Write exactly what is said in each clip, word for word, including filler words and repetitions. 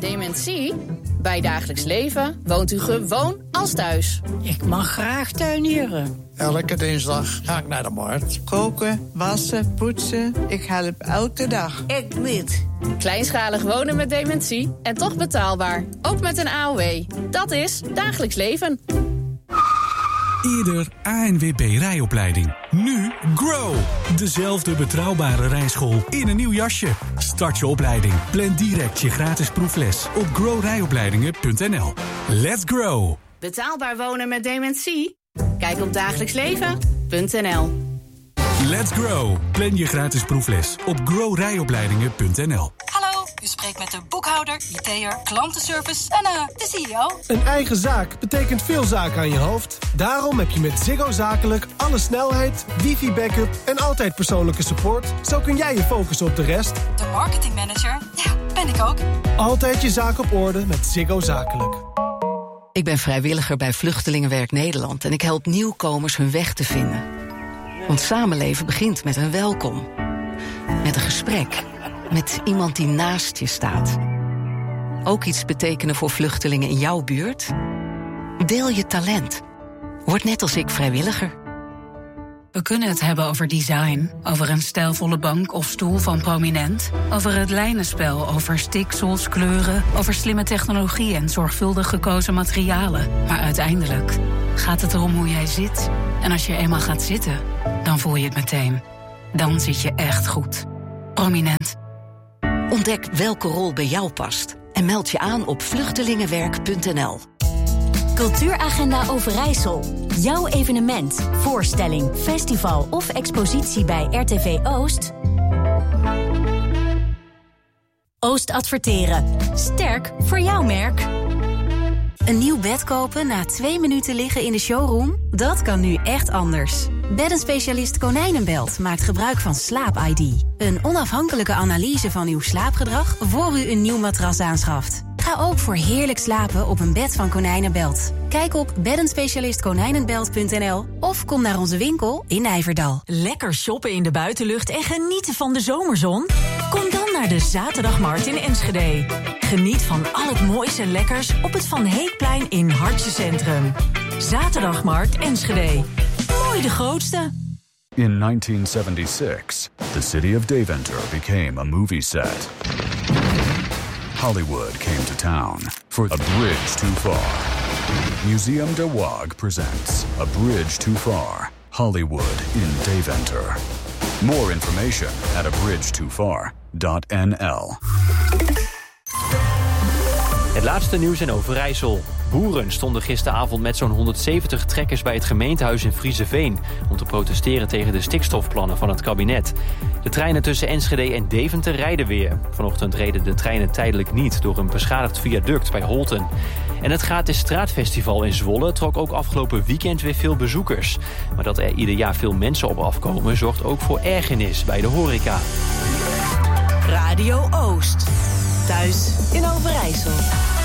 Dementie? Bij dagelijks leven woont u gewoon als thuis. Ik mag graag tuinieren. Elke dinsdag ga ik naar de markt. Koken, wassen, poetsen. Ik help elke dag. Ik niet. Kleinschalig wonen met dementie en toch betaalbaar. Ook met een A O W. Dat is dagelijks leven. Eerder A N W B rijopleiding. Nu Grow. Dezelfde betrouwbare rijschool in een nieuw jasje. Start je opleiding. Plan direct je gratis proefles op grow rijopleidingen punt n l. Let's grow. Betaalbaar wonen met dementie? Kijk op dagelijks leven punt n l. Let's grow. Plan je gratis proefles op grow rijopleidingen punt n l. Hallo, u spreekt met de boekhouder, I T'er, klantenservice en uh, de C E O. Een eigen zaak betekent veel zaken aan je hoofd. Daarom heb je met Ziggo Zakelijk alle snelheid, wifi-backup en altijd persoonlijke support. Zo kun jij je focussen op de rest. De marketingmanager, ja, ben ik ook. Altijd je zaak op orde met Ziggo Zakelijk. Ik ben vrijwilliger bij Vluchtelingenwerk Nederland en ik help nieuwkomers hun weg te vinden. Want samenleven begint met een welkom. Met een gesprek. Met iemand die naast je staat. Ook iets betekenen voor vluchtelingen in jouw buurt? Deel je talent. Word net als ik vrijwilliger. We kunnen het hebben over design, over een stijlvolle bank of stoel van Prominent, over het lijnenspel, over stiksels, kleuren, over slimme technologie en zorgvuldig gekozen materialen. Maar uiteindelijk gaat het erom hoe jij zit. En als je eenmaal gaat zitten, dan voel je het meteen. Dan zit je echt goed. Prominent. Ontdek welke rol bij jou past en meld je aan op vluchtelingenwerk punt n l. Cultuuragenda Overijssel. Jouw evenement, voorstelling, festival of expositie bij R T V Oost? Oost Adverteren. Sterk voor jouw merk. Een nieuw bed kopen na twee minuten liggen in de showroom? Dat kan nu echt anders. Beddenspecialist Konijnenbelt maakt gebruik van Slaap I D. Een onafhankelijke analyse van uw slaapgedrag voor u een nieuw matras aanschaft. Ga ook voor heerlijk slapen op een bed van Konijnenbelt. Kijk op beddenspecialist konijnenbelt punt n l of kom naar onze winkel in Nijverdal. Lekker shoppen in de buitenlucht en genieten van de zomerzon? Kom dan naar de Zaterdagmarkt in Enschede. Geniet van al het moois en lekkers op het Van Heekplein in Hartje Centrum. Zaterdagmarkt Enschede. Mooi de grootste. In nineteen seventy-six, the city of Deventer became a movie set. Hollywood came to town for A Bridge Too Far. Museum de Waag presents A Bridge Too Far, Hollywood in Deventer. More information at a bridge too far dot n l. Het laatste nieuws in Overijssel. Boeren stonden gisteravond met zo'n honderdzeventig trekkers bij het gemeentehuis in Frieseveen om te protesteren tegen de stikstofplannen van het kabinet. De treinen tussen Enschede en Deventer rijden weer. Vanochtend reden de treinen tijdelijk niet door een beschadigd viaduct bij Holten. En het Gratis Straatfestival in Zwolle trok ook afgelopen weekend weer veel bezoekers. Maar dat er ieder jaar veel mensen op afkomen zorgt ook voor ergernis bij de horeca. Radio Oost. Thuis in Overijssel.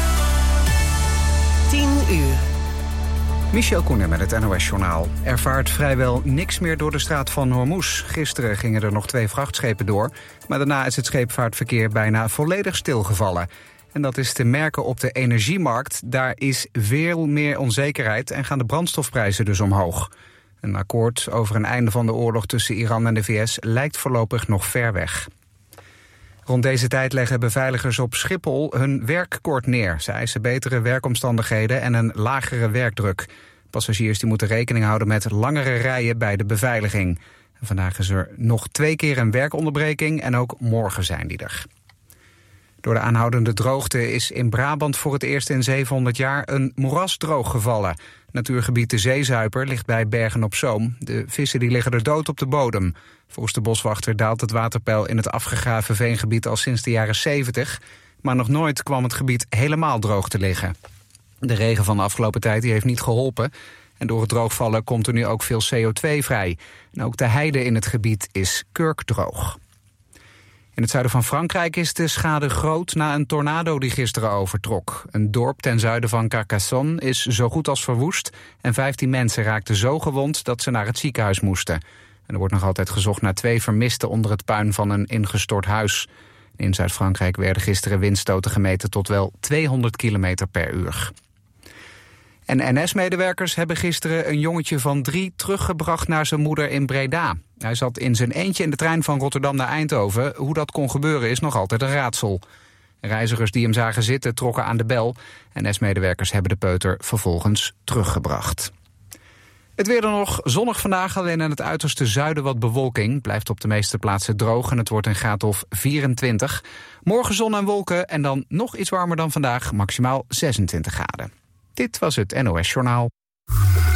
tien uur. Michel Koenen met het N O S-journaal. Er vaart vrijwel niks meer door de straat van Hormuz. Gisteren gingen er nog twee vrachtschepen door, maar daarna is het scheepvaartverkeer bijna volledig stilgevallen. En dat is te merken op de energiemarkt. Daar is veel meer onzekerheid en gaan de brandstofprijzen dus omhoog. Een akkoord over een einde van de oorlog tussen Iran en de V S lijkt voorlopig nog ver weg. Rond deze tijd leggen beveiligers op Schiphol hun werk kort neer. Ze eisen betere werkomstandigheden en een lagere werkdruk. Passagiers die moeten rekening houden met langere rijen bij de beveiliging. En vandaag is er nog twee keer een werkonderbreking en ook morgen zijn die er. Door de aanhoudende droogte is in Brabant voor het eerst in zevenhonderd jaar een moeras drooggevallen. Natuurgebied De Zeezuiper ligt bij Bergen op Zoom. De vissen die liggen er dood op de bodem. Volgens de boswachter daalt het waterpeil in het afgegraven veengebied al sinds de jaren zeventig. Maar nog nooit kwam het gebied helemaal droog te liggen. De regen van de afgelopen tijd die heeft niet geholpen. En door het droogvallen komt er nu ook veel C O twee vrij. En ook de heide in het gebied is kurkdroog. In het zuiden van Frankrijk is de schade groot na een tornado die gisteren overtrok. Een dorp ten zuiden van Carcassonne is zo goed als verwoest en vijftien mensen raakten zo gewond dat ze naar het ziekenhuis moesten. En er wordt nog altijd gezocht naar twee vermisten onder het puin van een ingestort huis. In Zuid-Frankrijk werden gisteren windstoten gemeten tot wel tweehonderd kilometer per uur. En N S-medewerkers hebben gisteren een jongetje van drie teruggebracht naar zijn moeder in Breda. Hij zat in zijn eentje in de trein van Rotterdam naar Eindhoven. Hoe dat kon gebeuren is nog altijd een raadsel. Reizigers die hem zagen zitten trokken aan de bel. N S-medewerkers hebben de peuter vervolgens teruggebracht. Het weer dan nog zonnig vandaag, alleen aan het uiterste zuiden wat bewolking. Blijft op de meeste plaatsen droog en het wordt een graad of vierentwintig. Morgen zon en wolken en dan nog iets warmer dan vandaag, maximaal zesentwintig graden. Dit was het N O S Journaal.